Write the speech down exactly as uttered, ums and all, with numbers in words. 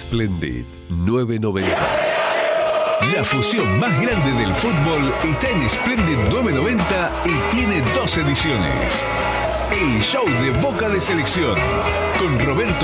Splendid novecientos noventa. La fusión más grande del fútbol está en Splendid novecientos noventa y tiene dos ediciones. El show de Boca de Selección con Roberto